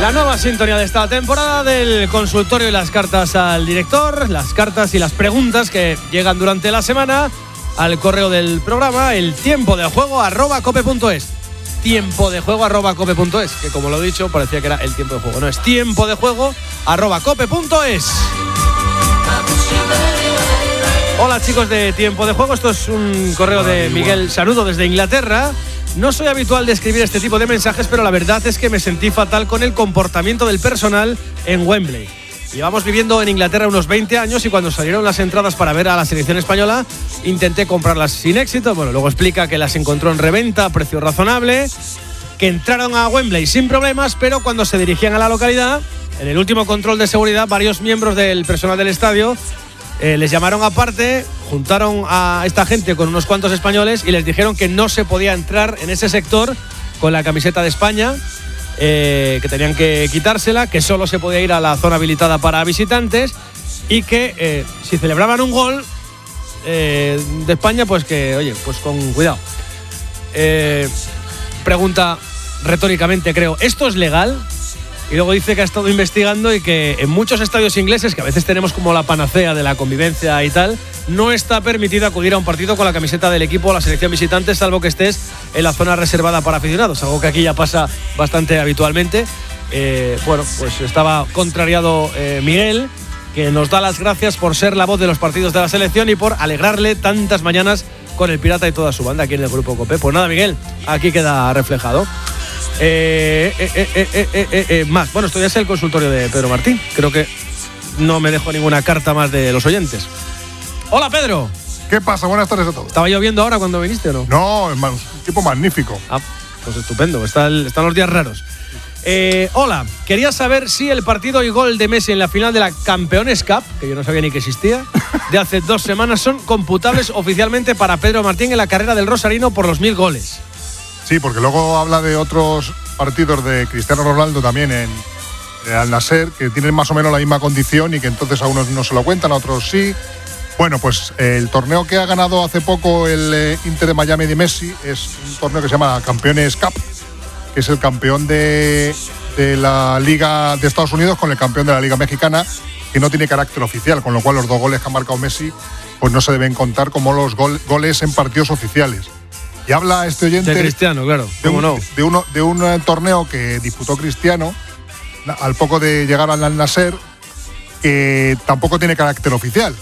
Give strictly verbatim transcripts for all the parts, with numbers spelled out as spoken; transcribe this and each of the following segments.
La nueva sintonía de esta temporada del consultorio y las cartas al director, las cartas y las preguntas que llegan durante la semana al correo del programa, el tiempo de juego arroba cope punto es. Tiempo de juego arroba cope punto es, que como lo he dicho parecía que era el tiempo de juego. No, es tiempo de juego arroba cope punto es. Hola chicos de Tiempo de Juego, esto es un correo de Miguel Sanudo desde Inglaterra. No soy habitual de escribir este tipo de mensajes, pero la verdad es que me sentí fatal con el comportamiento del personal en Wembley. Llevamos viviendo en Inglaterra unos veinte años y cuando salieron las entradas para ver a la selección española, intenté comprarlas sin éxito. Bueno, luego explica que las encontró en reventa a precio razonable, que entraron a Wembley sin problemas, pero cuando se dirigían a la localidad, en el último control de seguridad, varios miembros del personal del estadio Eh, les llamaron aparte, juntaron a esta gente con unos cuantos españoles y les dijeron que no se podía entrar en ese sector con la camiseta de España, eh, que tenían que quitársela, que solo se podía ir a la zona habilitada para visitantes y que eh, si celebraban un gol eh, de España, pues que, oye, pues con cuidado. Eh, pregunta retóricamente, creo, ¿esto es legal? Y luego dice que ha estado investigando y que en muchos estadios ingleses, que a veces tenemos como la panacea de la convivencia y tal, no está permitido acudir a un partido con la camiseta del equipo o la selección visitante, salvo que estés en la zona reservada para aficionados, algo que aquí ya pasa bastante habitualmente. Eh, bueno, pues estaba contrariado eh, Miguel, que nos da las gracias por ser la voz de los partidos de la selección y por alegrarle tantas mañanas con el Pirata y toda su banda aquí en el Grupo Cope. Pues nada, Miguel, aquí queda reflejado. Eh, eh, eh, eh, eh, eh, eh, más. Bueno, esto ya es el consultorio de Pedro Martín. Creo que no me dejo ninguna carta más de los oyentes. Hola, Pedro. ¿Qué pasa? Buenas tardes a todos. ¿Estaba lloviendo ahora cuando viniste o no? No, es un tipo magnífico. Ah, pues estupendo. Está el, están los días raros. Eh, hola, quería saber si el partido y gol de Messi en la final de la Campeones Cup, que yo no sabía ni que existía, de hace dos semanas, son computables oficialmente para Pedro Martín en la carrera del Rosarino por los mil goles. Sí, porque luego habla de otros partidos de Cristiano Ronaldo también en, en Al Nasser, que tienen más o menos la misma condición y que entonces a unos no se lo cuentan, a otros sí. Bueno, pues eh, el torneo que ha ganado hace poco el eh, Inter de Miami de Messi es un torneo que se llama Campeones Cup, que es el campeón de, de la Liga de Estados Unidos con el campeón de la Liga Mexicana, que no tiene carácter oficial, con lo cual los dos goles que ha marcado Messi pues no se deben contar como los gol, goles en partidos oficiales. Y habla este oyente de Cristiano, claro, de un, no? de, uno, de un uh, torneo que disputó Cristiano al poco de llegar al Al Nasser, que tampoco tiene carácter oficial.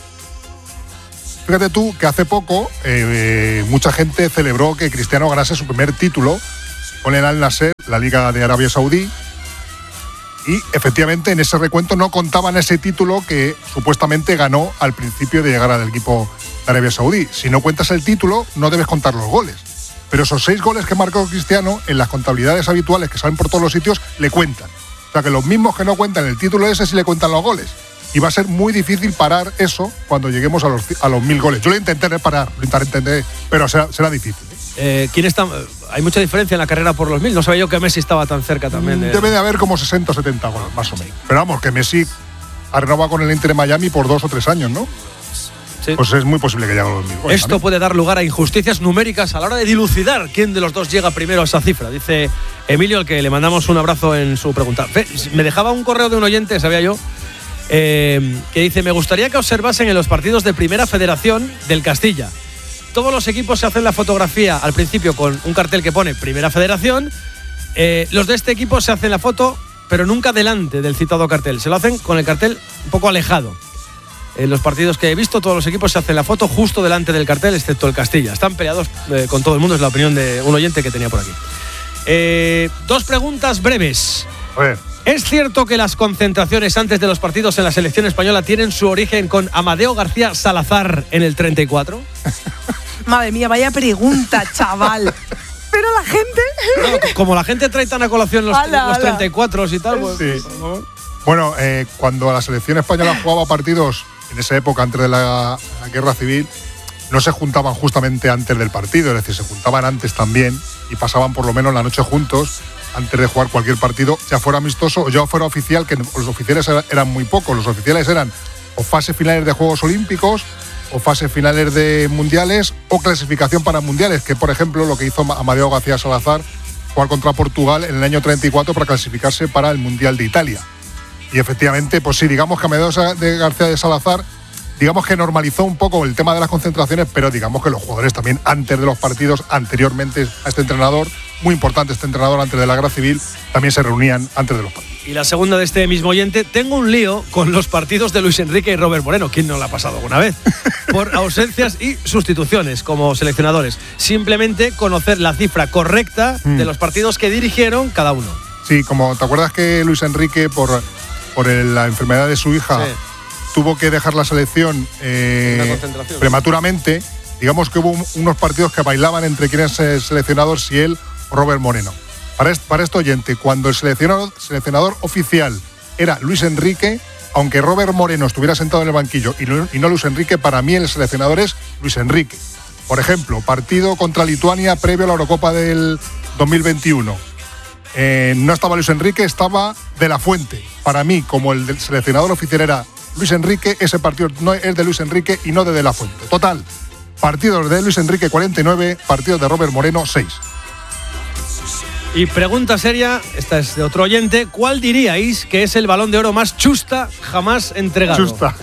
Fíjate tú que hace poco eh, mucha gente celebró que Cristiano ganase su primer título con el Al Nasser, la Liga de Arabia Saudí, y efectivamente en ese recuento no contaban ese título que supuestamente ganó al principio de llegar al equipo de Arabia Saudí. Si no cuentas el título, no debes contar los goles. Pero esos seis goles que marcó Cristiano, en las contabilidades habituales que salen por todos los sitios, le cuentan. O sea que los mismos que no cuentan el título ese sí le cuentan los goles. Y va a ser muy difícil parar eso cuando lleguemos a los, a los mil goles. Yo lo intentaré parar, lo intentaré, pero será, será difícil. Eh, ¿quién está? Hay mucha diferencia en la carrera por los mil. No sabía yo que Messi estaba tan cerca también. De... Debe de haber como sesenta o setenta goles, más o menos. Pero vamos, que Messi ha renovado con el Inter de Miami por dos o tres años, ¿no? Sí. Pues es muy posible que llegue a los mil goles. Esto también puede dar lugar a injusticias numéricas a la hora de dilucidar quién de los dos llega primero a esa cifra. Dice Emilio, al que le mandamos un abrazo en su pregunta. Me dejaba un correo de un oyente, sabía yo, eh, que dice: me gustaría que observasen en los partidos de Primera Federación del Castilla. Todos los equipos se hacen la fotografía al principio con un cartel que pone Primera Federación. Eh, los de este equipo se hacen la foto, pero nunca delante del citado cartel. Se lo hacen con el cartel un poco alejado. En los partidos que he visto, todos los equipos se hacen la foto justo delante del cartel, excepto el Castilla. Están peleados eh, con todo el mundo, es la opinión de un oyente que tenía por aquí. Eh, dos preguntas breves. A ver. ¿Es cierto que las concentraciones antes de los partidos en la selección española tienen su origen con Amadeo García Salazar en el treinta y cuatro? Madre mía, vaya pregunta, chaval. Pero la gente... No, como la gente trae tan a colación los, ala, los ala. treinta y cuatro y tal, pues, Sí. pues, Bueno, eh, cuando la selección española jugaba partidos en esa época, antes de la, la guerra civil, no se juntaban justamente antes del partido, es decir, se juntaban antes también y pasaban por lo menos la noche juntos antes de jugar cualquier partido, ya fuera amistoso o ya fuera oficial, que los oficiales eran muy pocos. Los oficiales eran o fases finales de Juegos Olímpicos, o fases finales de mundiales, o clasificación para mundiales, que por ejemplo lo que hizo Amadeo García Salazar jugar contra Portugal en el año treinta y cuatro para clasificarse para el Mundial de Italia. Y efectivamente, pues sí, digamos que Amadeo de García de Salazar, digamos que normalizó un poco el tema de las concentraciones, pero digamos que los jugadores también antes de los partidos, anteriormente a este entrenador, muy importante este entrenador antes de la guerra civil, también se reunían antes de los partidos. Y la segunda de este mismo oyente, tengo un lío con los partidos de Luis Enrique y Robert Moreno. ¿Quién no lo ha pasado alguna vez? Por ausencias y sustituciones como seleccionadores. Simplemente conocer la cifra correcta mm. de los partidos que dirigieron cada uno. Sí, como te acuerdas que Luis Enrique, por, por el, la enfermedad de su hija, sí. tuvo que dejar la selección eh, prematuramente. Digamos que hubo un, unos partidos que bailaban entre quién es el seleccionador, si él o Robert Moreno. Para este, para este oyente, cuando el seleccionador, seleccionador oficial era Luis Enrique, aunque Robert Moreno estuviera sentado en el banquillo y no, y no Luis Enrique, para mí el seleccionador es Luis Enrique. Por ejemplo, partido contra Lituania previo a la Eurocopa del dos mil veintiuno. Eh, no estaba Luis Enrique, estaba De La Fuente. Para mí, como el del seleccionador oficial era Luis Enrique, ese partido no es de Luis Enrique y no de De La Fuente. Total, partidos de Luis Enrique cuarenta y nueve, partidos de Robert Moreno seis. Y pregunta seria, esta es de otro oyente, ¿cuál diríais que es el Balón de Oro más chusta jamás entregado? Chusta.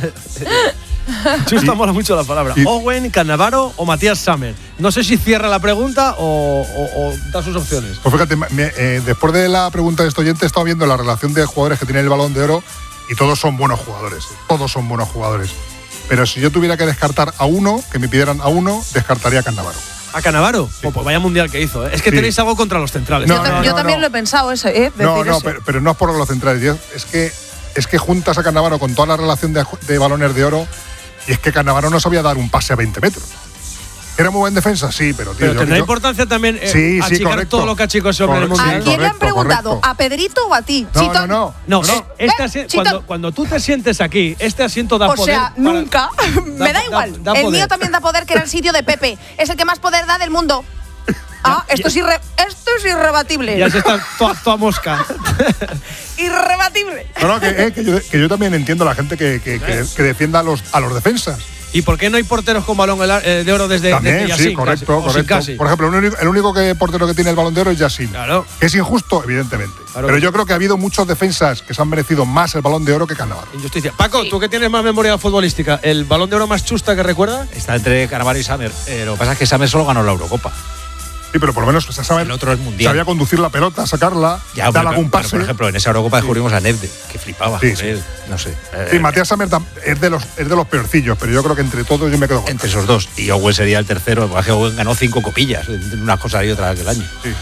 Chusta mola mucho la palabra. Y, Owen, Cannavaro o Matías Sammer. No sé si cierra la pregunta o, o, o da sus opciones. Pues fíjate, me, eh, después de la pregunta de este oyente he estado viendo la relación de jugadores que tienen el Balón de Oro y todos son buenos jugadores. Todos son buenos jugadores. Pero si yo tuviera que descartar a uno, que me pidieran a uno, descartaría a Cannavaro. ¿A Cannavaro? Sí. Oh, pues vaya mundial que hizo, ¿eh? Es que sí. tenéis algo contra los centrales. No, yo, no, yo no, también no. lo he pensado, eso, ¿eh? Decir no, no, eso. Pero, pero no es por los centrales. Es que, es que juntas a Cannavaro con toda la relación de, de balones de oro y es que Cannavaro no sabía dar un pase a veinte metros. ¿Era muy buen defensa? Sí, pero tío. Pero tendrá yo, importancia también eh, sí, sí, achicar correcto. todo lo que achicó ese hombre en el mundial. ¿A quién le han preguntado? correcto. ¿A Pedrito o a ti? No, Chito, no, no. No, no. Este asi- cuando, cuando tú te sientes aquí, este asiento da o poder. O sea, para, nunca. da, Me da igual. Da, da el poder. mío también da poder, que era el sitio de Pepe. Es el que más poder da del mundo. Ah, esto es, irre- esto es irrebatible. Ya se está toda, toda mosca. Irrebatible. No, no, que, eh, que, yo, que yo también entiendo a la gente que, que, que, que defienda a los, a los defensas. ¿Y por qué no hay porteros con balón de oro desde También, desde sí, Yassin, correcto, casi, correcto. Casi. Por ejemplo, el único, el único que portero que tiene el balón de oro es Yassin. Claro. Que es injusto, evidentemente. Claro. Pero yo creo que ha habido muchos defensas que se han merecido más el balón de oro que Cannavaro. Injusticia. Paco, Sí. tú que tienes más memoria futbolística, ¿el balón de oro más chusta que recuerdas? Está entre Cannavaro y Sammer. Eh, lo que pasa es que Sammer solo ganó la Eurocopa. Sí, pero por lo menos se sabe, El otro es mundial. sabía conducir la pelota, sacarla, Ya, dar pero, algún pero, pase. por ejemplo, en esa Eurocopa descubrimos a Nevde, que flipaba Sí, con sí. él. No sé. Sí, Eh, Matías Sammer tam- es de los es de los peorcillos, pero yo creo que entre todos yo me quedo con Entre esos dos. Y Owen sería el tercero. Porque Owen ganó cinco copillas, unas cosas y otras aquel año.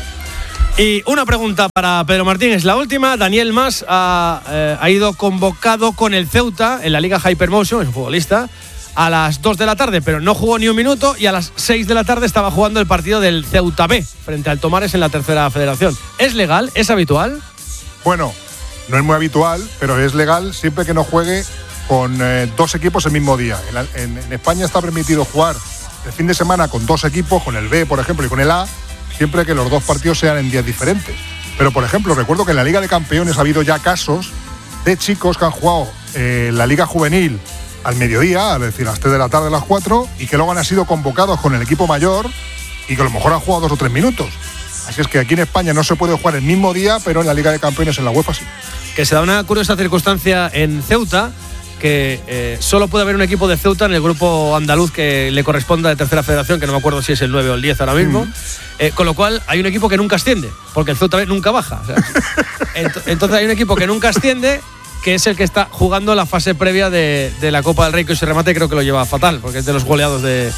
Sí. Y una pregunta para Pedro Martín, es la última. Daniel Mas ha, eh, ha ido convocado con el Ceuta en la Liga Hypermotion, es un futbolista, a las dos de la tarde, pero no jugó ni un minuto, y a las seis de la tarde estaba jugando el partido del Ceuta B frente al Tomares en la tercera federación. ¿Es legal? ¿Es habitual? Bueno, no es muy habitual, pero es legal siempre que no juegue con eh, dos equipos el mismo día. En, la, en, en España está permitido jugar el fin de semana con dos equipos, con el B, por ejemplo, y con el A, siempre que los dos partidos sean en días diferentes. Pero, por ejemplo, recuerdo que en la Liga de Campeones ha habido ya casos de chicos que han jugado eh, la Liga Juvenil al mediodía, es decir, a las tres de la tarde, a las cuatro, y que luego han sido convocados con el equipo mayor y que a lo mejor han jugado dos o tres minutos. Así es que aquí en España no se puede jugar el mismo día, pero en la Liga de Campeones, en la UEFA sí. Que se da una curiosa circunstancia en Ceuta, que eh, solo puede haber un equipo de Ceuta en el grupo andaluz que le corresponda de tercera federación, que no me acuerdo si es el nueve o el diez ahora mismo, mm. eh, con lo cual hay un equipo que nunca asciende, porque el Ceuta B nunca baja. O sea, ent- entonces hay un equipo que nunca asciende, que es el que está jugando la fase previa de, de la Copa del Rey, que ese remate creo que lo lleva fatal, porque es de los goleados de...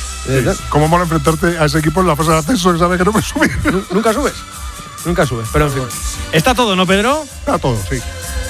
de Sí. ¿Cómo mola enfrentarte a ese equipo en la fase de ascenso que sabe que no puede subir? Nunca subes, nunca subes, pero en fin. Está todo, ¿no, Pedro? Está todo, sí.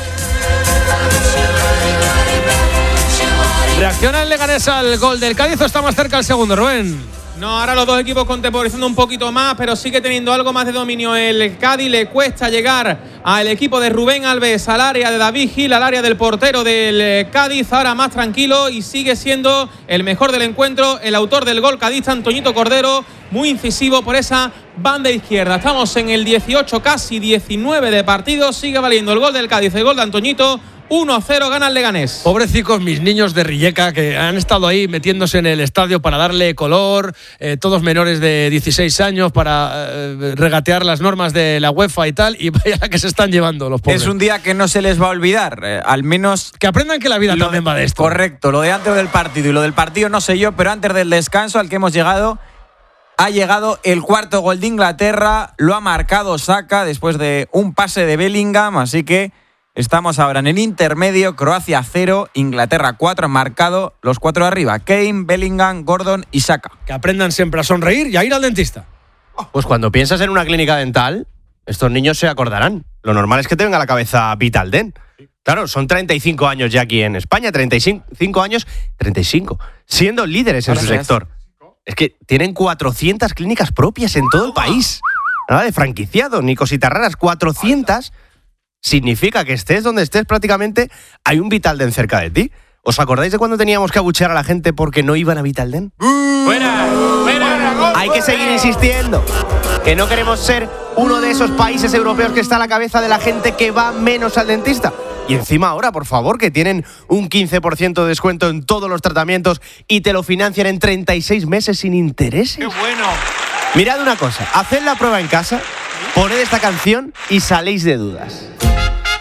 ¿Reacciona el Leganés al gol del Cádiz o está más cerca el segundo, Rubén? No, ahora los dos equipos contemporizando un poquito más, pero sigue teniendo algo más de dominio el Cádiz. Le cuesta llegar al equipo de Rubén Alves, al área de David Gil, al área del portero del Cádiz. Ahora más tranquilo y sigue siendo el mejor del encuentro, el autor del gol cadista, Antoñito Cordero, muy incisivo por esa banda izquierda. Estamos en el dieciocho, casi diecinueve de partido. Sigue valiendo el gol del Cádiz, el gol de Antoñito. uno a cero gana el Leganés. Pobrecicos mis niños de Rijeka que han estado ahí metiéndose en el estadio para darle color, eh, todos menores de dieciséis años para eh, regatear las normas de la UEFA y tal, y vaya la que se están llevando los pobres. Es un día que no se les va a olvidar, eh, al menos... Que aprendan que la vida también de, va de esto. Correcto, lo de antes del partido y lo del partido no sé yo, pero antes del descanso al que hemos llegado... Ha llegado el cuarto gol de Inglaterra, lo ha marcado Saka después de un pase de Bellingham, así que estamos ahora en el intermedio, Croacia cero, Inglaterra cuatro, han marcado los cuatro de arriba, Kane, Bellingham, Gordon y Saka. Que aprendan siempre a sonreír y a ir al dentista. Pues cuando piensas en una clínica dental, estos niños se acordarán. Lo normal es que te venga a la cabeza Vitaldent. Claro, son treinta y cinco años ya aquí en España, treinta y cinco años, treinta y cinco, siendo líderes en su sector. Es que tienen cuatrocientas clínicas propias en todo el país. Nada de franquiciado, ni cositas raras. cuatrocientas significa que estés donde estés prácticamente hay un Vitaldent cerca de ti. ¿Os acordáis de cuando teníamos que abuchear a la gente porque no iban a Vitaldent? ¡Fuera! ¡Fuera! Hay que seguir insistiendo. Que no queremos ser uno de esos países europeos que está a la cabeza de la gente que va menos al dentista. Y encima ahora, por favor, que tienen un quince por ciento de descuento en todos los tratamientos y te lo financian en treinta y seis meses sin intereses. ¡Qué bueno! Mirad una cosa, haced la prueba en casa, poned esta canción y saléis de dudas.